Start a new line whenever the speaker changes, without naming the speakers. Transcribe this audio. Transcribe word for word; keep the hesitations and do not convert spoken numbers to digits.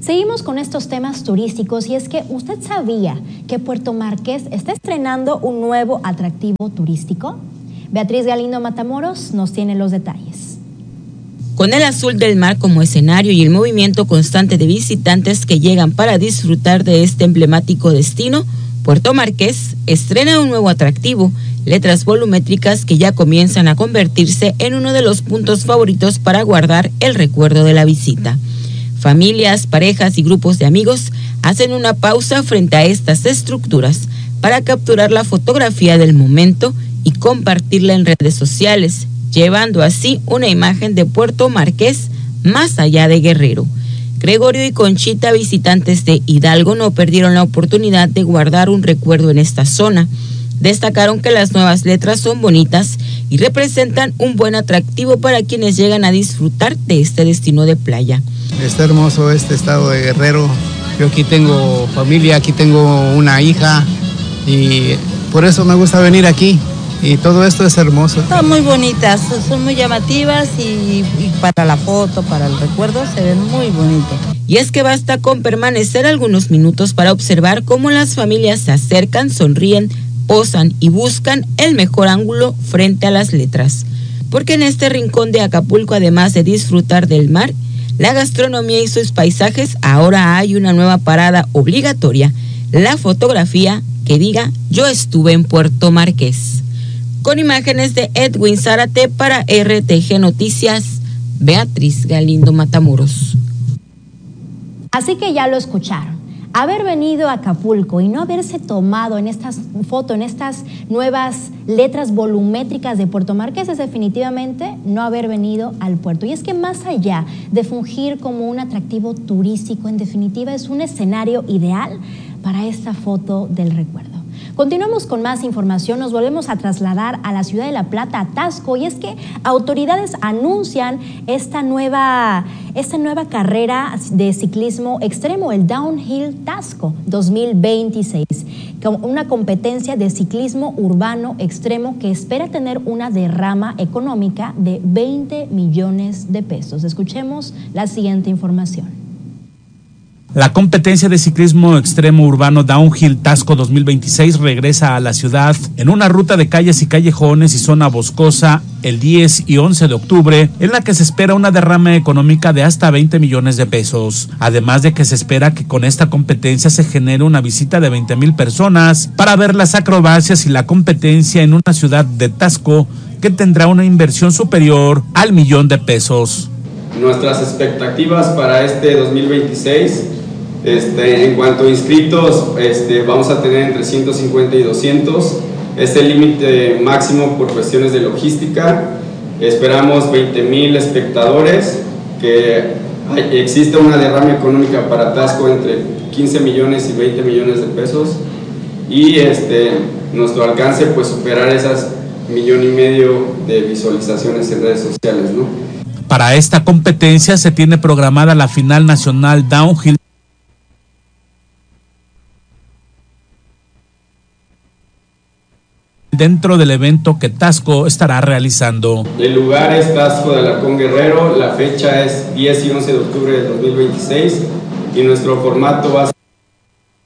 Seguimos con estos temas turísticos y es que ¿usted sabía que Puerto Márquez está estrenando un nuevo atractivo turístico? Beatriz Galindo Matamoros nos tiene los detalles.
Con el azul del mar como escenario y el movimiento constante de visitantes que llegan para disfrutar de este emblemático destino, Puerto Márquez estrena un nuevo atractivo, letras volumétricas que ya comienzan a convertirse en uno de los puntos favoritos para guardar el recuerdo de la visita. Familias, parejas y grupos de amigos hacen una pausa frente a estas estructuras para capturar la fotografía del momento y compartirla en redes sociales, llevando así una imagen de Puerto Márquez más allá de Guerrero. Gregorio y Conchita, visitantes de Hidalgo, no perdieron la oportunidad de guardar un recuerdo en esta zona. Destacaron que las nuevas letras son bonitas y representan un buen atractivo para quienes llegan a disfrutar de este destino de playa.
Está hermoso este estado de Guerrero. Yo aquí tengo familia, aquí tengo una hija y por eso me gusta venir aquí. Y todo esto es hermoso.
Están muy bonitas, son muy llamativas y, y para la foto, para el recuerdo, se ven muy bonitos.
Y es que basta con permanecer algunos minutos para observar cómo las familias se acercan, sonríen, posan y buscan el mejor ángulo frente a las letras. Porque en este rincón de Acapulco, además de disfrutar del mar, la gastronomía y sus paisajes, ahora hay una nueva parada obligatoria, la fotografía que diga yo estuve en Puerto Márquez. Con imágenes de Edwin Zárate para R T G Noticias, Beatriz Galindo Matamoros.
Así que ya lo escucharon. Haber venido a Acapulco y no haberse tomado en estas fotos, en estas nuevas letras volumétricas de Puerto Márquez es definitivamente no haber venido al puerto. Y es que más allá de fungir como un atractivo turístico, en definitiva es un escenario ideal para esta foto del recuerdo. Continuamos con más información, nos volvemos a trasladar a la ciudad de La Plata, a Taxco, y es que autoridades anuncian esta nueva, esta nueva carrera de ciclismo extremo, el Downhill Taxco dos mil veintiséis, una competencia de ciclismo urbano extremo que espera tener una derrama económica de veinte millones de pesos. Escuchemos la siguiente información.
La competencia de ciclismo extremo urbano Downhill Taxco dos mil veintiséis regresa a la ciudad en una ruta de calles y callejones y zona boscosa el diez y once de octubre, en la que se espera una derrama económica de hasta veinte millones de pesos. Además de que se espera que con esta competencia se genere una visita de veinte mil personas para ver las acrobacias y la competencia en una ciudad de Taxco que tendrá una inversión superior al millón de pesos.
Nuestras expectativas para este dos mil veintiséis, este, en cuanto a inscritos, este, vamos a tener entre ciento cincuenta y doscientos, es el límite máximo por cuestiones de logística. Esperamos veinte mil espectadores, que hay, existe una derrama económica para Taxco entre quince millones y veinte millones de pesos, y este, nuestro alcance pues superar esas millón y medio de visualizaciones en redes sociales, ¿no?
Para esta competencia se tiene programada la final nacional Downhill dentro del evento que Taxco estará realizando.
El lugar es Taxco de Alarcón Guerrero, la fecha es diez y once de octubre de dos mil veintiséis y nuestro formato va a ser